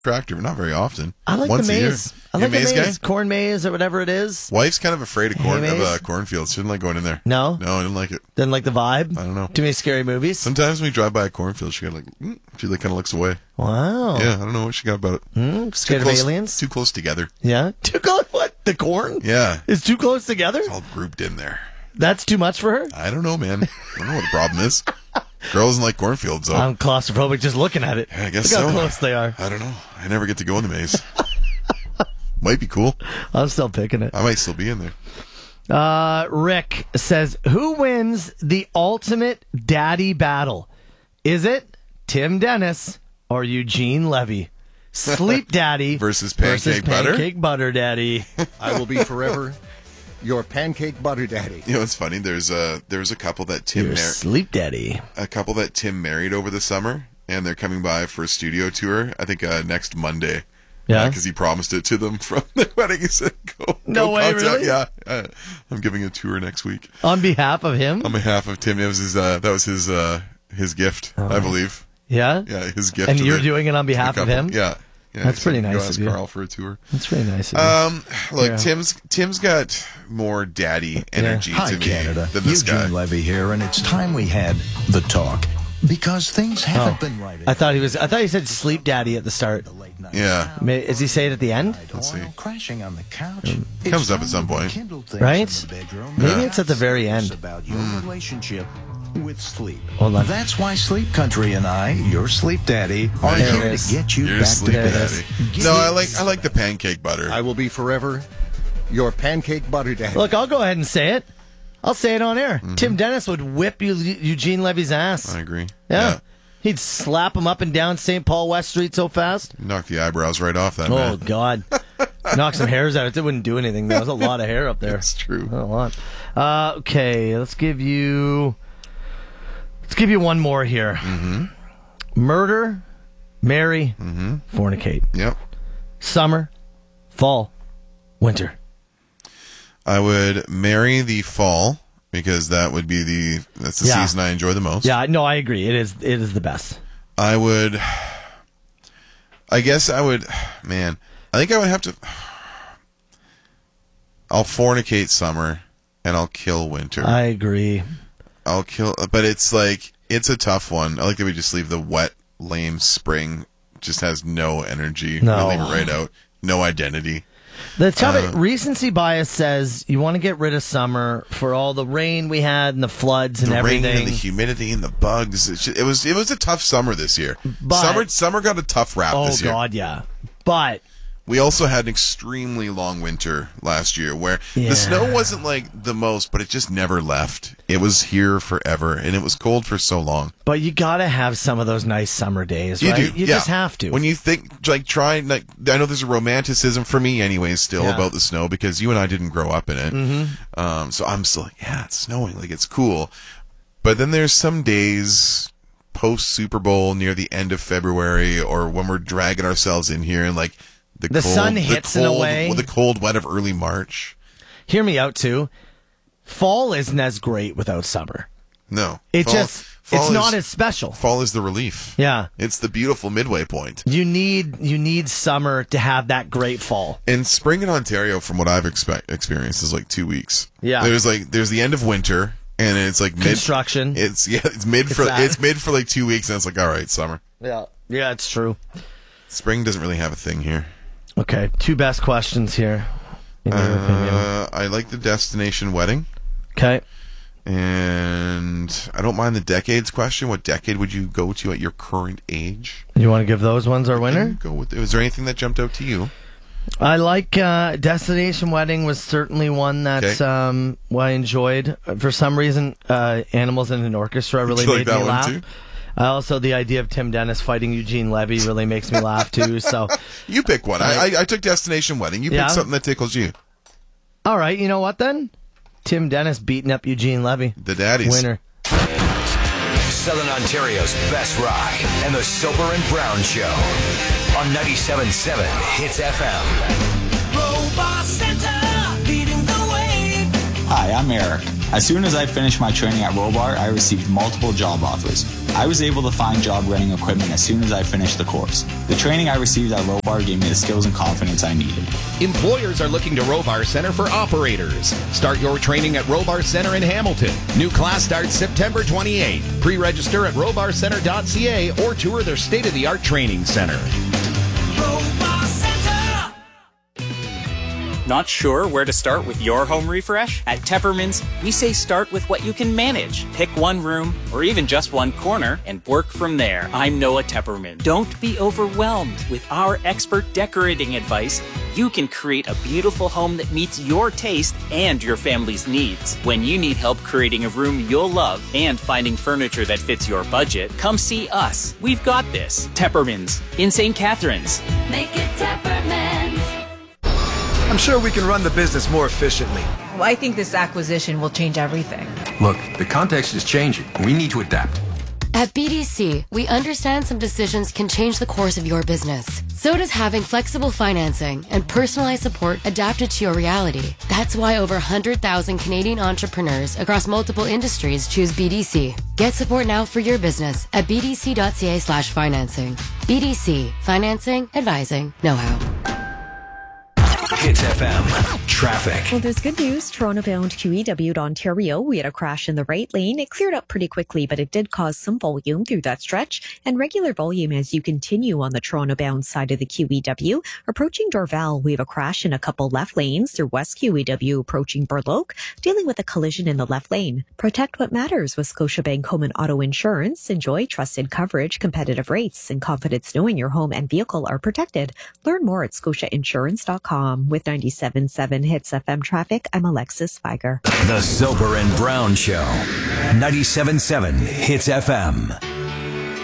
tractor, but not very often. I like Once the a year. maize. I like the maize. Corn maize or whatever it is. Wife's kind of afraid of Maize? cornfields. She didn't like going in there. No? No, I didn't like it. Didn't like the vibe? I don't know. Too many scary movies? Sometimes when we drive by a cornfield, she kind of looks away. Wow. Yeah, I don't know what she got about it. Scared of aliens? Too close together. Yeah? Too close? What? The corn? Yeah. Is too close together? It's all grouped in there. That's too much for her? I don't know, man. I don't know what the problem is. Girl doesn't like cornfields, though. I'm claustrophobic just looking at it. Yeah, I guess Look so. how close they are. I don't know. I never get to go in the maze. Might be cool. I'm still picking it. I might still be in there. Rick says, who wins the ultimate daddy battle? Is it Tim Dennis or Eugene Levy? Sleep daddy versus pancake butter? Pancake butter daddy. I will be forever your pancake butter daddy. You know, it's funny. There's a couple that Tim sleep daddy. A couple that Tim married over the summer, and they're coming by for a studio tour. I think next Monday. Yeah, because he promised it to them from the wedding. He said, "Go, no go way, contact." really? Yeah, I'm giving a tour next week on behalf of him. On behalf of Tim, it was his gift, I believe. Yeah, his gift. And you're doing it on behalf of him. Yeah, that's pretty nice of you. Carl for a tour. That's pretty nice of you. Look, Tim's got more daddy energy Hi, to me Canada. than this guy. Eugene Levy here, and it's time we had the talk because things haven't been right. I thought he said sleep daddy at the start. Yeah. Does he say it at the end? Let's see. Crashing on the couch. It comes up at some point. Right? Maybe it's at the very end. About your relationship with sleep. Hold on. That's why Sleep Country and I, your sleep daddy, are here to get you back to bed. No, I like the pancake butter. I will be forever your pancake butter daddy. Look, I'll go ahead and say it. I'll say it on air. Tim Dennis would whip Eugene Levy's ass. I agree. Yeah. He'd slap him up and down St. Paul West Street so fast. Knock the eyebrows right off that man. Oh, God. Knock some hairs out. It wouldn't do anything. There was a lot of hair up there. That's true. A lot. Okay, let's give you one more here. Murder, marry, fornicate. Yep. Summer, fall, winter. I would marry the fall because that's the season I enjoy the most. Yeah, no, I agree. It is the best. I guess I would have to. I'll fornicate summer and I'll kill winter. I agree. But it's a tough one. I like that we just leave the wet, lame spring. Just has no energy. No. We leave it right out. No identity. The topic, recency bias says you want to get rid of summer for all the rain we had and the floods and everything. The rain and the humidity and the bugs. It was a tough summer this year. Summer got a tough rap this year. Oh, God, yeah. But we also had an extremely long winter last year where the snow wasn't the most, but it just never left. It was here forever, and it was cold for so long. But you got to have some of those nice summer days, right? You do. You just have to. When you think, I know there's a romanticism for me anyways still about the snow because you and I didn't grow up in it. So I'm still it's snowing. It's cool. But then there's some days post Super Bowl near the end of February or when we're dragging ourselves in here and the sun hits in a way. The cold wet of early March. Hear me out, too. Fall isn't as great without summer. No. It's not as special. Fall is the relief. Yeah. It's the beautiful midway point. You need summer to have that great fall. And spring in Ontario, from what I've experienced, is 2 weeks. Yeah. There's the end of winter, and it's construction. It's mid for 2 weeks, and it's all right, summer. Yeah. Yeah, it's true. Spring doesn't really have a thing here. Okay, 2 best questions here, in your opinion. I like the destination wedding. Okay. And I don't mind the decades question. What decade would you go to at your current age? You want to give those ones our winner? Go with. Was there anything that jumped out to you? I like destination wedding was certainly one that I enjoyed. For some reason, Animals in an Orchestra really made me laugh. Too? Also, the idea of Tim Dennis fighting Eugene Levy really makes me laugh, too. So you pick one. I took Destination Wedding. You pick something that tickles you. All right. You know what, then? Tim Dennis beating up Eugene Levy. The daddies. Winner. Southern Ontario's best rock and the Soper and Brown Show on 97.7 Hits FM. Robot Center, leading the way. Hi, I'm Eric. As soon as I finished my training at Robar, I received multiple job offers. I was able to find job renting equipment as soon as I finished the course. The training I received at Robar gave me the skills and confidence I needed. Employers are looking to Robar Center for operators. Start your training at Robar Center in Hamilton. New class starts September 28th. Pre-register at robarcenter.ca or tour their state-of-the-art training center. Robar Center. Not sure where to start with your home refresh? At Tepperman's, we say start with what you can manage. Pick one room or even just one corner and work from there. I'm Noah Tepperman. Don't be overwhelmed. With our expert decorating advice, you can create a beautiful home that meets your taste and your family's needs. When you need help creating a room you'll love and finding furniture that fits your budget, come see us. We've got this. Tepperman's in St. Catharines. Make it Tepperman's. I'm sure we can run the business more efficiently. Well, I think this acquisition will change everything. Look, the context is changing. We need to adapt. At BDC, we understand some decisions can change the course of your business. So does having flexible financing and personalized support adapted to your reality. That's why over 100,000 Canadian entrepreneurs across multiple industries choose BDC. Get support now for your business at bdc.ca/financing. BDC. Financing, advising, know-how. Hits FM. Traffic. Well, there's good news. Toronto-bound QEW to Ontario. We had a crash in the right lane. It cleared up pretty quickly, but it did cause some volume through that stretch. And regular volume as you continue on the Toronto-bound side of the QEW. Approaching Dorval, we have a crash in a couple left lanes through West QEW approaching Burloak, dealing with a collision in the left lane. Protect what matters with Scotiabank Home and Auto Insurance. Enjoy trusted coverage, competitive rates, and confidence knowing your home and vehicle are protected. Learn more at scotiainsurance.com. With 97.7 Hits FM traffic, I'm Alexis Spiger. The Soper and Brown Show. 97.7 Hits FM.